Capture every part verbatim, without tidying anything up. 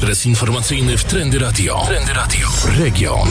Ekspres informacyjny w Trendy Radio. Trendy Radio. Region.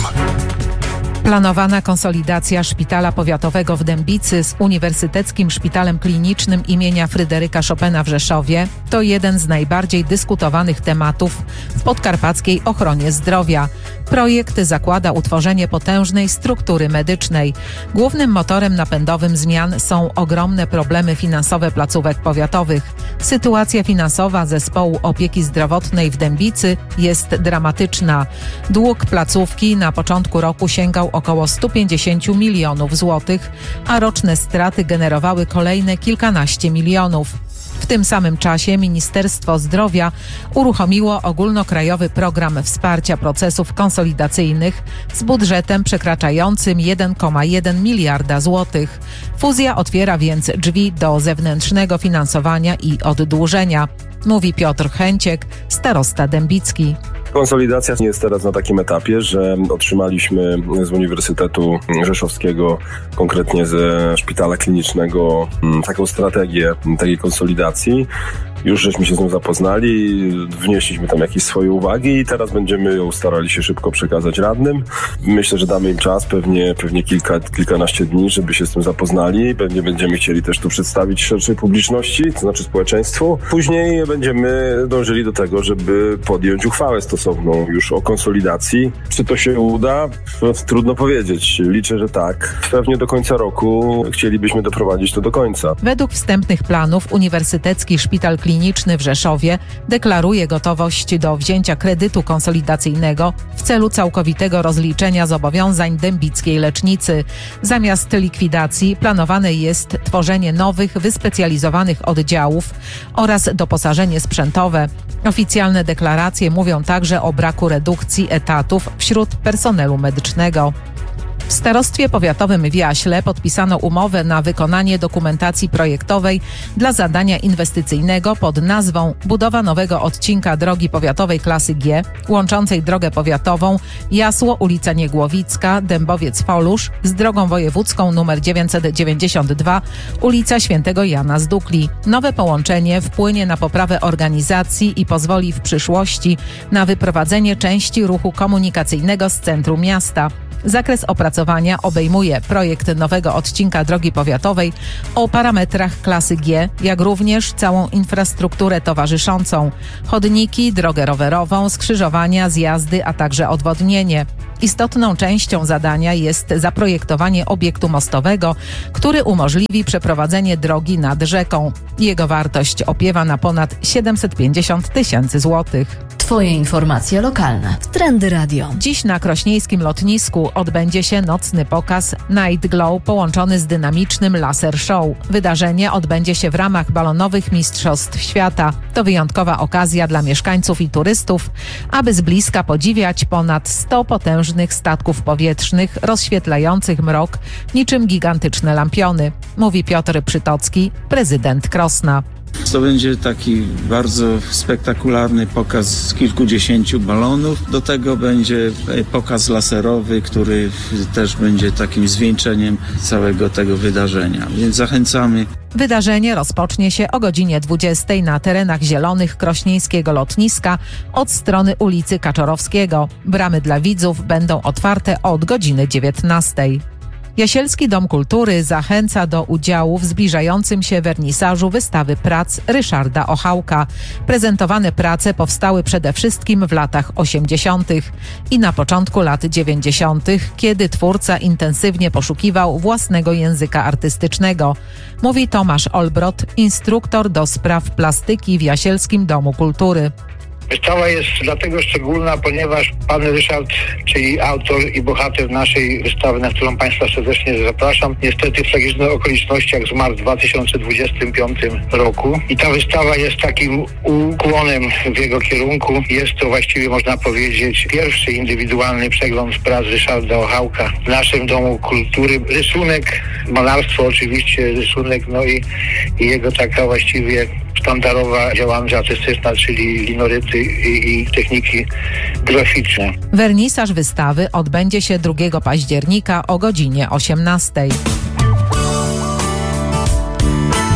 Planowana konsolidacja Szpitala Powiatowego w Dębicy z Uniwersyteckim Szpitalem Klinicznym imienia Fryderyka Chopina w Rzeszowie to jeden z najbardziej dyskutowanych tematów w podkarpackiej ochronie zdrowia. Projekt zakłada utworzenie potężnej struktury medycznej. Głównym motorem napędowym zmian są ogromne problemy finansowe placówek powiatowych. Sytuacja finansowa Zespołu Opieki Zdrowotnej w Dębicy jest dramatyczna. Dług placówki na początku roku sięgał około sto pięćdziesiąt milionów złotych, a roczne straty generowały kolejne kilkanaście milionów. W tym samym czasie Ministerstwo Zdrowia uruchomiło ogólnokrajowy program wsparcia procesów konsolidacyjnych z budżetem przekraczającym jeden przecinek jeden miliarda złotych. Fuzja otwiera więc drzwi do zewnętrznego finansowania i oddłużenia, mówi Piotr Chęciek, starosta dębicki. Konsolidacja jest teraz na takim etapie, że otrzymaliśmy z Uniwersytetu Rzeszowskiego, konkretnie ze Szpitala Klinicznego, taką strategię takiej konsolidacji. Już żeśmy się z nią zapoznali, wnieśliśmy tam jakieś swoje uwagi i teraz będziemy ją starali się szybko przekazać radnym. Myślę, że damy im czas, pewnie, pewnie kilka, kilkanaście dni, żeby się z tym zapoznali. Pewnie będziemy chcieli też to przedstawić szerszej publiczności, to znaczy społeczeństwu. Później będziemy dążyli do tego, żeby podjąć uchwałę stosowną już o konsolidacji. Czy to się uda? Trudno powiedzieć. Liczę, że tak. Pewnie do końca roku chcielibyśmy doprowadzić to do końca. Według wstępnych planów Uniwersytecki Szpital Kliniczny w Rzeszowie deklaruje gotowość do wzięcia kredytu konsolidacyjnego w celu całkowitego rozliczenia zobowiązań dębickiej lecznicy. Zamiast likwidacji planowane jest tworzenie nowych, wyspecjalizowanych oddziałów oraz doposażenie sprzętowe. Oficjalne deklaracje mówią także o braku redukcji etatów wśród personelu medycznego. W Starostwie Powiatowym w Jaśle podpisano umowę na wykonanie dokumentacji projektowej dla zadania inwestycyjnego pod nazwą budowa nowego odcinka drogi powiatowej klasy G, łączącej drogę powiatową Jasło, ulica Niegłowicka, Dębowiec-Folusz z drogą wojewódzką nr dziewięćset dziewięćdziesiąt dwa, ulica Świętego Jana z Dukli. Nowe połączenie wpłynie na poprawę organizacji i pozwoli w przyszłości na wyprowadzenie części ruchu komunikacyjnego z centrum miasta. Zakres opracowania obejmuje projekt nowego odcinka drogi powiatowej o parametrach klasy G, jak również całą infrastrukturę towarzyszącą, chodniki, drogę rowerową, skrzyżowania, zjazdy, a także odwodnienie. Istotną częścią zadania jest zaprojektowanie obiektu mostowego, który umożliwi przeprowadzenie drogi nad rzeką. Jego wartość opiewa na ponad siedemset pięćdziesiąt tysięcy złotych. Twoje informacje lokalne w Trendy Radio. Dziś na krośnieńskim lotnisku odbędzie się nocny pokaz Night Glow połączony z dynamicznym laser show. Wydarzenie odbędzie się w ramach balonowych Mistrzostw Świata. To wyjątkowa okazja dla mieszkańców i turystów, aby z bliska podziwiać ponad sto potężnych statków powietrznych rozświetlających mrok niczym gigantyczne lampiony, mówi Piotr Przytocki, prezydent Krosna. To będzie taki bardzo spektakularny pokaz z kilkudziesięciu balonów. Do tego będzie pokaz laserowy, który też będzie takim zwieńczeniem całego tego wydarzenia. Więc zachęcamy. Wydarzenie rozpocznie się o godzinie dwudziestej na terenach zielonych krośnieńskiego lotniska od strony ulicy Kaczorowskiego. Bramy dla widzów będą otwarte od godziny dziewiętnastej. Jasielski Dom Kultury zachęca do udziału w zbliżającym się wernisażu wystawy prac Ryszarda Ochałka. Prezentowane prace powstały przede wszystkim w latach osiemdziesiątych i na początku lat dziewięćdziesiątych, kiedy twórca intensywnie poszukiwał własnego języka artystycznego, mówi Tomasz Olbrot, instruktor do spraw plastyki w Jasielskim Domu Kultury. Wystawa jest dlatego szczególna, ponieważ pan Ryszard, czyli autor i bohater naszej wystawy, na którą Państwa serdecznie zapraszam, niestety w tragicznych okolicznościach zmarł w dwa tysiące dwudziestym piątym roku. I ta wystawa jest takim ukłonem w jego kierunku. Jest to właściwie, można powiedzieć, pierwszy indywidualny przegląd prac Ryszarda Ochałka w naszym Domu Kultury. Rysunek, malarstwo oczywiście, rysunek, no i, i jego taka właściwie sztandarowa działalność artystyczna, czyli linoryty i, i techniki graficzne. Wernisaż wystawy odbędzie się drugiego października o godzinie osiemnastej.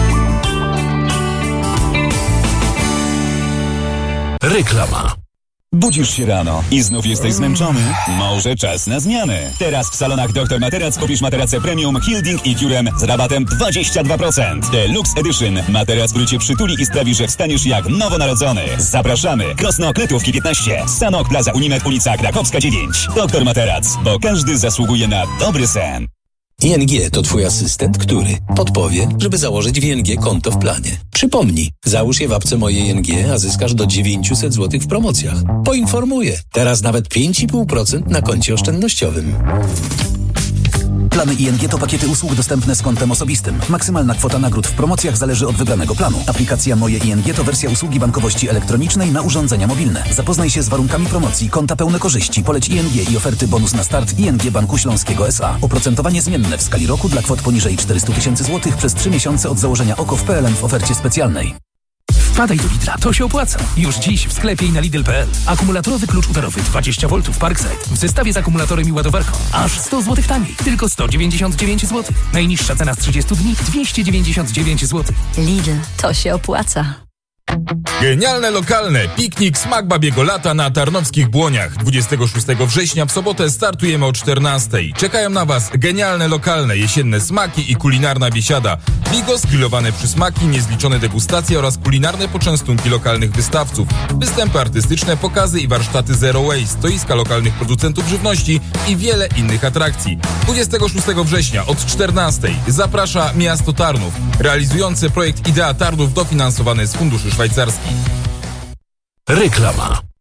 Reklama. Budzisz się rano i znów jesteś zmęczony? Może czas na zmianę. Teraz w salonach doktor Materac kupisz materacę premium Hilding i Durem z rabatem dwadzieścia dwa procent. Deluxe Edition. Materac, który cię przytuli i sprawi, że wstaniesz jak nowonarodzony. Zapraszamy. Krosno Kletówki piętnaście. Sanok Plaza Unimed, ulica Krakowska dziewięć. Doktor Materac, bo każdy zasługuje na dobry sen. I N G to twój asystent, który podpowie, żeby założyć w I N G konto w planie. Przypomnij, załóż je w apce Moje I N G, a zyskasz do dziewięćset złotych w promocjach. Poinformuję, teraz nawet pięć i pół procent na koncie oszczędnościowym. Plany I N G to pakiety usług dostępne z kontem osobistym. Maksymalna kwota nagród w promocjach zależy od wybranego planu. Aplikacja Moje I N G to wersja usługi bankowości elektronicznej na urządzenia mobilne. Zapoznaj się z warunkami promocji, konta pełne korzyści, poleć I N G i oferty bonus na start I N G Banku Śląskiego S A. Oprocentowanie zmienne w skali roku dla kwot poniżej czterysta tysięcy złotych przez trzy miesiące od założenia O K O w P L M w ofercie specjalnej. Wpadaj do Lidla, to się opłaca. Już dziś w sklepie i na Lidl kropka p l. Akumulatorowy klucz udarowy dwadzieścia woltów Parkside w zestawie z akumulatorem i ładowarką. Aż sto złotych taniej. Tylko sto dziewięćdziesiąt dziewięć złotych. Najniższa cena z trzydziestu dni dwieście dziewięćdziesiąt dziewięć złotych. Lidl, to się opłaca. Genialne lokalne piknik Smak Babiego Lata na Tarnowskich Błoniach. dwudziestego szóstego września w sobotę startujemy o czternastej. Czekają na Was genialne lokalne jesienne smaki i kulinarna biesiada. Bigos, grillowane przysmaki, niezliczone degustacje oraz kulinarne poczęstunki lokalnych wystawców. Występy artystyczne, pokazy i warsztaty Zero Waste, stoiska lokalnych producentów żywności i wiele innych atrakcji. dwudziestego szóstego września od czternastej zaprasza Miasto Tarnów, realizujące projekt Idea Tarnów dofinansowany z funduszy szwajcarskich. Reklama.